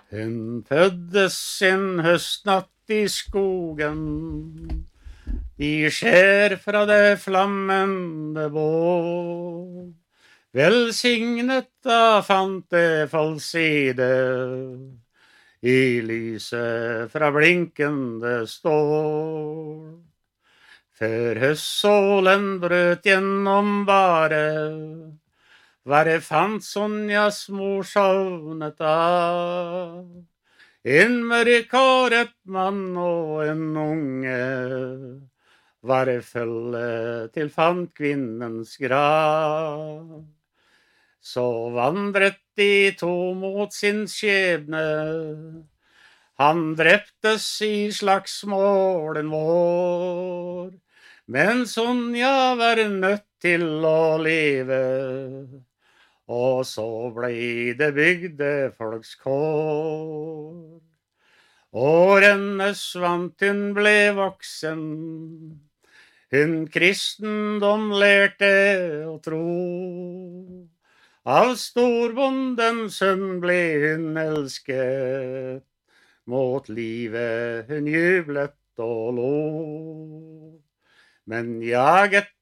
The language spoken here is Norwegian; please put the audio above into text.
Hun føddes en høstnatt i skogen, i skjær fra det flammende bål. Velsignet av fantefallside, i lyset fra blinkende stål. Før høstsålen brøt gjennom baret, var det fant Sonjas mor sovnet av. En mørkhåret mann og en unge, var det følge til fant kvinnens grav. Så vandret de to mot sin skjebne, han dreptes i slagsmålen vår. Men Sonja var nødt til å leve, og så blei det bygdefolks kår. Årene svant, hun ble voksen, hun kristendom lærte å tro. Av storbondens sønn ble hun elsket, mot livet hun jublet og lo. Men jaget